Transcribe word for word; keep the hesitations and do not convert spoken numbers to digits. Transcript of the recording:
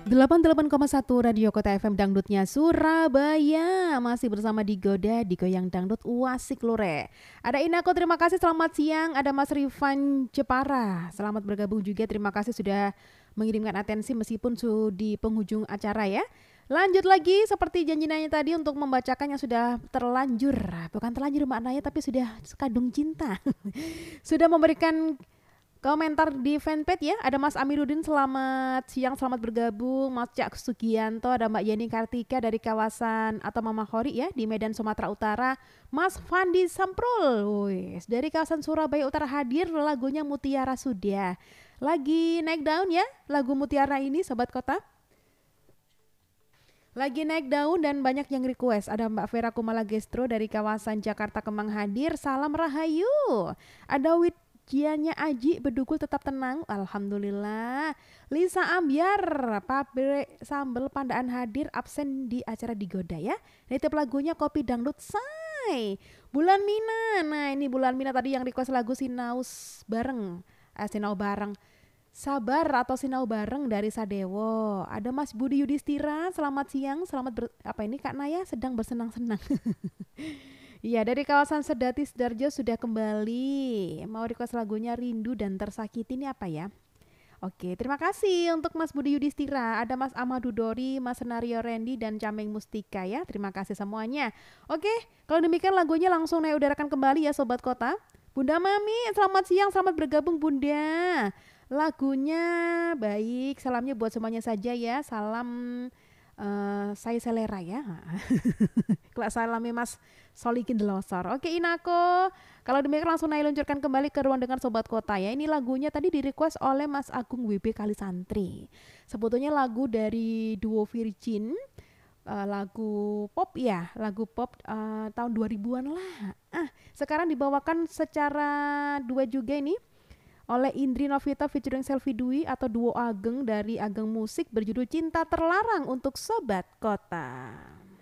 delapan puluh delapan koma satu Radio Kota F M Dangdutnya Surabaya. Masih bersama Digoda, Digoyang Dangdut Wasik Lure. Ada Inako, terima kasih, selamat siang. Ada Mas Rifan Jepara, selamat bergabung juga. Terima kasih sudah mengirimkan atensi meskipun sudah di penghujung acara ya. Lanjut lagi seperti janji nanya tadi untuk membacakan yang sudah terlanjur. Bukan terlanjur maknanya tapi sudah sekadung cinta. Sudah memberikan komentar di fanpage ya. Ada Mas Amiruddin, selamat siang, selamat bergabung. Mas Cak Sugianto, ada Mbak Yeni Kartika dari kawasan atau Mama Khori ya di Medan Sumatera Utara. Mas Fandi Samprul, wis, dari kawasan Surabaya Utara hadir, lagunya Mutiara Sudah. Lagi naik daun ya lagu Mutiara ini Sobat Kota. Lagi naik daun dan banyak yang request. Ada Mbak Vera Kumala Gestro dari kawasan Jakarta Kemang hadir. Salam Rahayu. Ada Wit Jianya Aji, Bedugul tetap tenang, alhamdulillah. Lisa Ambiar, pabrik sambal Pandaan hadir, absen di acara Digoda ya. Nitip lagunya Kopi Dangdut Say. Bulan Mina. Nah, ini Bulan Mina tadi yang request lagu Sinaus bareng. Eh, Sinau bareng. Sabar atau Sinau bareng dari Sadewo. Ada Mas Budi Yudhistira, selamat siang, selamat ber, apa ini Kak Naya sedang bersenang-senang. Iya, dari kawasan Sedati Sidoarjo sudah kembali. Mau request lagunya Rindu dan Tersakiti, ini apa ya? Oke, terima kasih untuk Mas Budi Yudhistira. Ada Mas Amadu Dori, Mas Senario Randy, dan Cameng Mustika ya. Terima kasih semuanya. Oke, kalau demikian lagunya langsung naik udarakan kembali ya Sobat Kota. Bunda Mami, selamat siang, selamat bergabung Bunda. Lagunya baik, salamnya buat semuanya saja ya. Salam uh, saya selera ya. Kelak salamnya Mas Solikin Delosor. Oke Inako, kalau demikian langsung naik luncurkan kembali ke ruang dengar Sobat Kota ya. Ini lagunya tadi di request oleh Mas Agung W B Kalisantri. Sebetulnya lagu dari duo Virgin, uh, lagu pop ya, lagu pop uh, tahun dua ribuan lah. Ah, sekarang dibawakan secara duet juga ini oleh Indri Novita featuring Selvi Dwi atau duo Ageng dari Ageng Musik berjudul Cinta Terlarang untuk Sobat Kota.